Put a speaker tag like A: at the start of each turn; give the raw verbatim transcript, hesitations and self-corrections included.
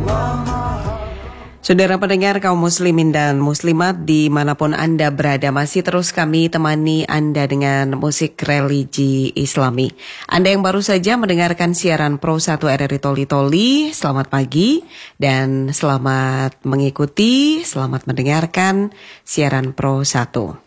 A: Saudara pendengar kaum muslimin dan muslimat dimanapun Anda berada, masih terus kami temani Anda dengan musik religi Islami. Anda yang baru saja mendengarkan siaran Pro satu R R I Toli Toli, selamat pagi dan selamat mengikuti, selamat mendengarkan siaran Pro satu.